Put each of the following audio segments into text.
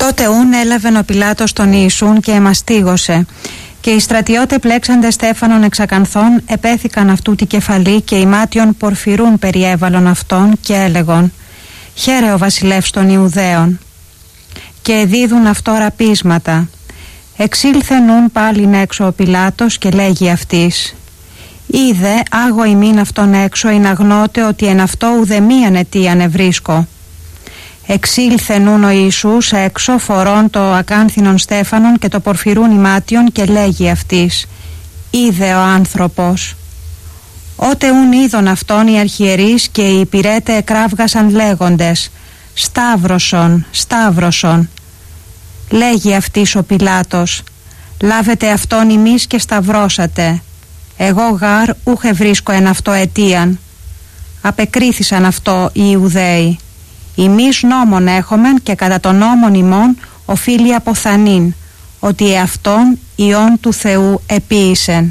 Τότε ούν έλαβεν ο Πιλάτος τον Ιησούν και εμαστίγωσε. Και οι στρατιώτε πλέξαντε Στέφανον εξακανθών επέθηκαν αυτού τη κεφαλή και ημάτιον πορφυρούν περιέβαλον αυτόν και έλεγον «Χαίρε ο βασιλεύς των Ιουδαίων». Και δίδουν αυτό ραπίσματα. Εξήλθεν ούν πάλιν έξω ο Πιλάτος και λέγει αυτής «Είδε άγω ημίν αυτόν έξω ειν αγνώτε ότι εν αυτό ουδεμίαν αιτίαν ευρίσκω». Εξήλθε νουν ο Ιησούς έξω φορών το ακάνθινον Στέφανον και το πορφυρούν ημάτιον και λέγει αυτής «Είδε ο άνθρωπος». Ότε ούν είδον αυτόν οι αρχιερείς και οι υπηρέτε εκράβγασαν λέγοντες «Σταύρωσον, Σταύρωσον». Λέγει αυτής ο Πιλάτος «Λάβετε αυτόν ημείς και σταυρώσατε. Εγώ γάρ ούχε βρίσκω εν αυτό αιτίαν». Απεκρίθησαν αυτό οι Ιουδαίοι. «Ημείς νόμον έχομεν και κατά τον νόμον ημών οφείλει αποθανήν, ότι εαυτόν Υιόν του Θεού επίησεν».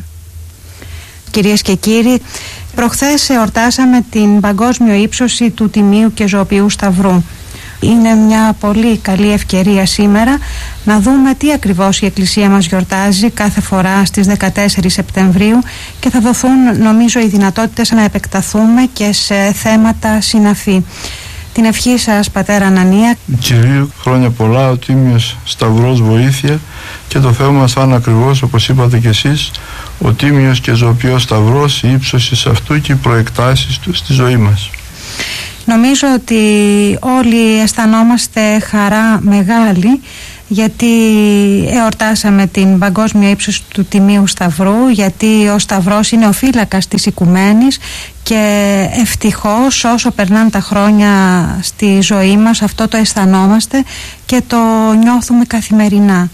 Κυρίες και κύριοι, προχθές εορτάσαμε την παγκόσμιο ύψωση του Τιμίου και Ζωοποιού Σταυρού. Είναι μια πολύ καλή ευκαιρία σήμερα να δούμε τι ακριβώς η Εκκλησία μας γιορτάζει κάθε φορά στις 14 Σεπτεμβρίου και θα δοθούν νομίζω οι δυνατότητες να επεκταθούμε και σε θέματα συναφή. Την ευχή σας, πατέρα Ανανία. Κυρίου, χρόνια πολλά, ο Τίμιος Σταυρός βοήθεια και το Θεό μας θα είναι ακριβώς όπως είπατε κι εσείς, ο Τίμιος και Ζωοποιός Σταυρός, η ύψωση αυτού και οι προεκτάσεις του στη ζωή μας. Νομίζω ότι όλοι αισθανόμαστε χαρά μεγάλη γιατί εορτάσαμε την παγκόσμια ύψωση του Τιμίου Σταυρού, γιατί ο Σταυρός είναι ο φύλακας της οικουμένης και ευτυχώς όσο περνάνε τα χρόνια στη ζωή μας αυτό το αισθανόμαστε και το νιώθουμε καθημερινά.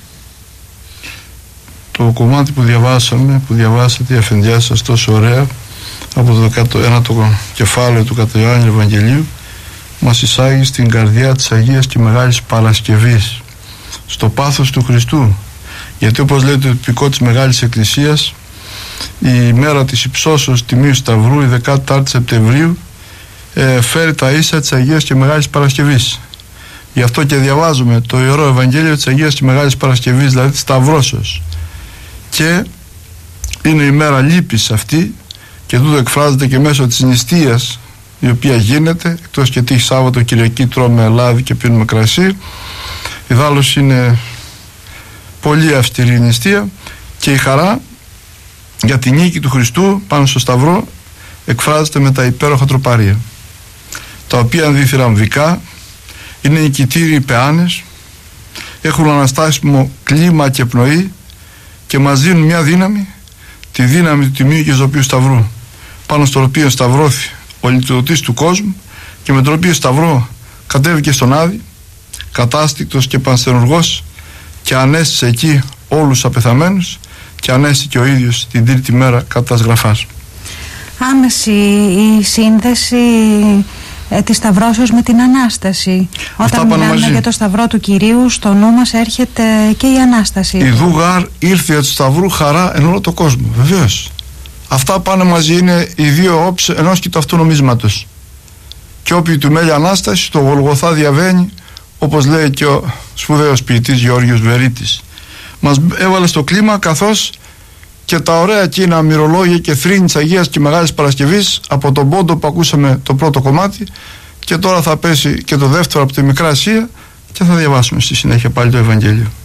Το κομμάτι που διαβάσατε η αφεντιά σας τόσο ωραία από το 19ο κεφάλαιο του κατά Ιωάννη Ευαγγελίου μας εισάγει στην καρδιά της Αγίας και Μεγάλης Παρασκευής, στο πάθος του Χριστού, γιατί όπως λέει το τυπικό της Μεγάλης Εκκλησίας, η μέρα της υψώσεως Τιμίου Σταυρού, η 14η Σεπτεμβρίου, φέρει τα ίσα της Αγίας και Μεγάλης Παρασκευής. Γι' αυτό και διαβάζουμε το Ιερό Ευαγγέλιο της Αγίας και Μεγάλης Παρασκευής, δηλαδή της Σταυρώσεως, και είναι η μέρα λύπης αυτή και τούτο εκφράζεται και μέσω της νηστείας η οποία γίνεται, εκτός και τύχη Σάββατο Κυριακή τρώμε λάδι και πίνουμε κρασί. Ιδάλλως είναι πολύ αυστηρή η νηστεία και η χαρά για τη νίκη του Χριστού πάνω στο Σταυρό εκφράζεται με τα υπέροχα τροπάρια, τα οποία διθυραμβικά είναι νικητήριοι πεάνες, έχουν αναστάσιμο κλίμα και πνοή και μας δίνουν μια δύναμη, τη δύναμη του Τιμίου και Ζωοποιού Σταυρού, πάνω στο οποίο σταυρώθη ο λυτρωτής του κόσμου και με τον οποίο σταυρό κατέβηκε στον Άδη κατάστηκτος και πανστερουργός και ανέστησε εκεί όλους τους απεθαμένους και ανέστηκε ο ίδιος την τρίτη μέρα κατά τας γραφάς. Άμεση η σύνδεση της Σταυρώσεως με την Ανάσταση. Όταν μιλάμε για το Σταυρό του Κυρίου, στο νου μας έρχεται και η Ανάσταση. Ιδού γάρ ήρθε του Σταυρού χαρά εν όλο το κόσμο. Βεβαίως. Αυτά πάνε μαζί, είναι οι δύο όψεις ενός και του αυτού νομίσματος. Και όποιοι του μέλει Ανάσταση, το Γολγοθά διαβαίνει, όπως λέει και ο σπουδαίος ποιητής Γεώργιος Βερίτης. Μας έβαλε στο κλίμα, καθώς και τα ωραία εκείνα μυρολόγια και θρήνη της Αγίας και Μεγάλης Παρασκευής από τον πόντο που ακούσαμε το πρώτο κομμάτι, και τώρα θα πέσει και το δεύτερο από τη Μικρά Ασία και θα διαβάσουμε στη συνέχεια πάλι το Ευαγγέλιο.